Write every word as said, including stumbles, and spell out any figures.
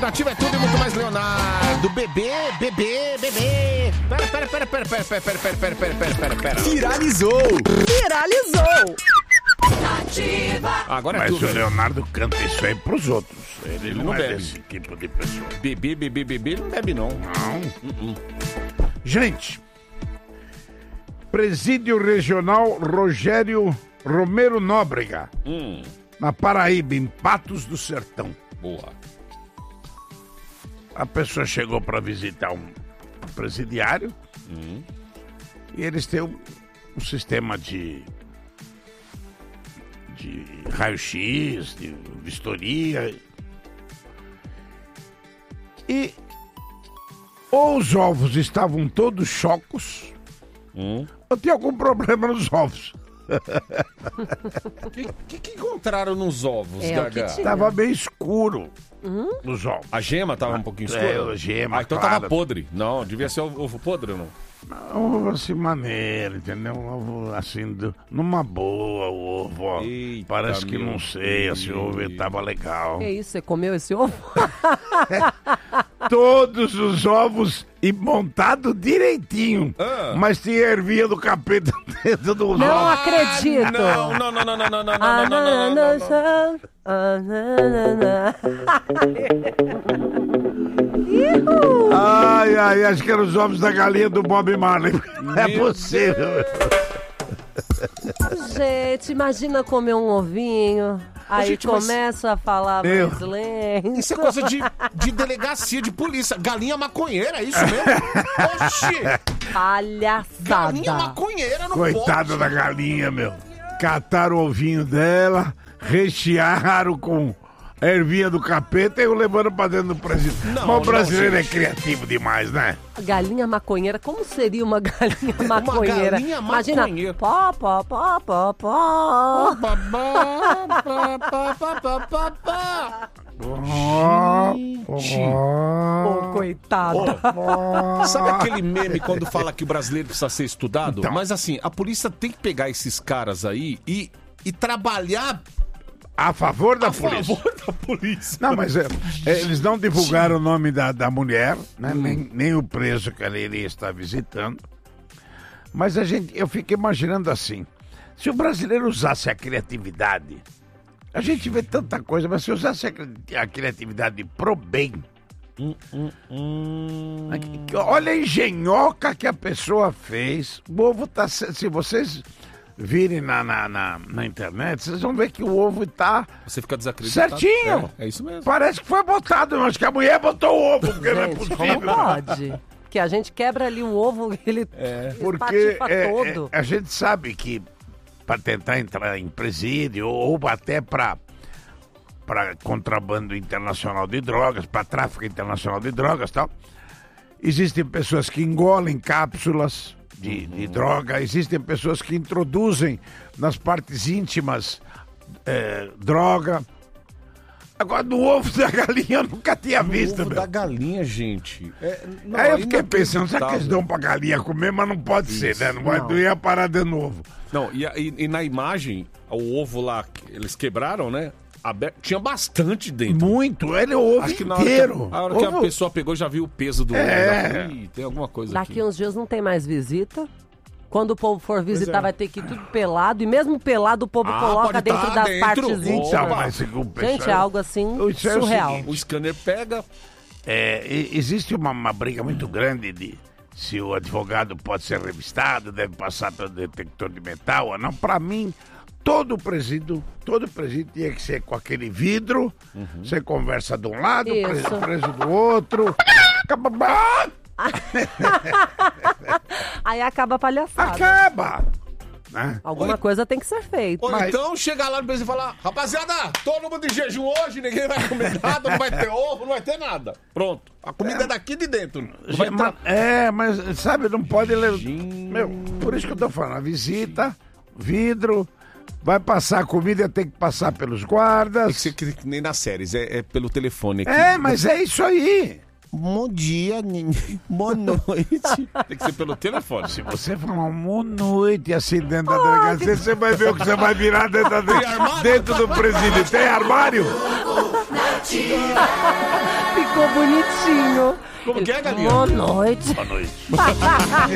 Nativa é tudo e muito mais, Leonardo. Bebê, bebê, bebê. Pera, pera, pera, pera, pera, pera, pera, pera, pera, pera, pera, pera. Viralizou. Viralizou. Nativa. Agora é Mas tudo. o Leonardo canta isso aí pros outros. Ele, Ele não, não é bebe. desse tipo de pessoa. Bebê, bebê, bebê, ele não bebe, não. Não. Uh-uh. Gente, Presídio Regional Rogério Romero Nóbrega, Hum, na Paraíba, em Patos do Sertão. boa. A pessoa chegou para visitar um presidiário Hum. e eles têm um, um sistema de, de raio-x, de vistoria. E ou os ovos estavam todos chocos, Hum. ou tinha algum problema nos ovos. O que, que, que encontraram nos ovos, É, o que Gaga? tinha. Tava bem escuro nos ovos. A gema tava um pouquinho escura? É, a gema, Ah, então claro. tava podre. Não, devia ser ovo, ovo podre ou não? Um ovo assim maneiro, entendeu? Um ovo assim, do- numa boa, o ovo, ó. Eita, Parece que meu não sei, assim, o ovo Deus. tava legal. Que isso, você comeu esse ovo? Todos os ovos e montado direitinho. Ah. Mas tinha ervilha do capeta dentro do ovo. Não acredito. Não, não, não, não, não, não, não, Ah, não, não, não, não, não. Ah, na, na, Ai, ai, acho que eram os ovos da galinha do Bob Marley. É Meu possível. na. Gente, imagina comer um ovinho, aí gente, mas- começa a falar Meu. mais lento. Isso é coisa de, de delegacia de polícia. Galinha maconheira, é isso mesmo? Oxi! Galinha Palhaçada. maconheira, não Coitada pode. da galinha, meu. Cataram o ovinho dela, rechearam com a ervinha do capeta e eu levando pra dentro do presídio. Não, Mas o brasileiro não, é gente. criativo demais, né? Galinha maconheira, como seria uma galinha maconheira? galinha Imagina, maconheira. pó, pó, pó, pó, pó. Babá, pá, pá, pá, pá, pá, pá. Gente. Ô, coitada. Sabe aquele meme quando fala que o brasileiro precisa ser estudado? Então. Mas assim, a polícia tem que pegar esses caras aí e, e trabalhar A favor da a polícia. favor da polícia. Não, mas é, é, eles não divulgaram o nome da, da mulher, né? nem, nem o preso que ela iria estar visitando. Mas a gente, eu fico imaginando assim, se o brasileiro usasse a criatividade, a gente vê tanta coisa, mas se usasse a, cri- a criatividade pro bem, olha a engenhoca que a pessoa fez. O ovo tá, se se vocês virem na, na, na, na internet, vocês vão ver que o ovo tá Você fica desacreditado. certinho. É, é isso mesmo. Parece que foi botado, mas que a mulher botou o ovo, porque não é Gente, possível. como pode? Que a gente quebra ali o ovo, ele Porque espatifa é, todo. é, a gente sabe que para tentar entrar em presídio ou até para para contrabando internacional de drogas, para tráfico internacional de drogas e tal, existem pessoas que engolem cápsulas de, de droga, existem pessoas que introduzem nas partes íntimas é, droga. Agora, no ovo da galinha eu nunca tinha visto, ovo meu. da galinha, gente. É, não, Aí eu é fiquei pensando, será que eles inacreditável. dão pra galinha comer? Mas não pode ser, né? Não vai Não. doer a parada de novo. Não, e, e- e na imagem, o ovo lá, que eles quebraram, né? Aberto, tinha bastante dentro. Muito, ele é o ovo Acho que na hora, inteiro. que, a, a hora que a Ovo- pessoa pegou já viu o peso do ovo. É. já- Ih, tem alguma coisa Daqui aqui. uns dias não tem mais visita. Quando o povo for visitar, é. vai ter que ir tudo pelado. E mesmo pelado, o povo Ah, coloca pode dentro tá das dentro. partes Opa. íntimas. Então, mas o pessoal- Gente, é algo assim Isso é o surreal. seguinte. O scanner pega. É, e- existe uma, uma briga muito grande de se o advogado pode ser revistado, deve passar pelo detector de metal ou não. Para mim, todo presídio, todo presídio tinha que ser com aquele vidro, você conversa de um lado, Isso. preso, preso do outro. Acaba! Aí acaba a palhaçada. Acaba! Né? Alguma Oi. coisa tem que ser feita. Ou Mas- então chegar lá no Brasil e falar: rapaziada, todo mundo em jejum hoje, ninguém vai comer nada, não vai ter ovo, não vai ter nada. Pronto. A comida é daqui de dentro. Não vai Ma- entrar. É, mas sabe, não pode levar. Meu, por isso que eu tô falando, a visita, vidro, vai passar a comida, tem que passar pelos Tem que guardas. ser que, que nem nas séries, é, é pelo telefone aqui. É, mas é isso aí. Bom dia, boa noite. Tem que ser pelo telefone. Se você falar uma boa noite assim dentro da delegacia, você vai ver o que você vai virar dentro, da Tem armário? dentro do presídio. Tem armário? Ficou ficou bonitinho. Como que é, galinha? Boa noite. Boa noite.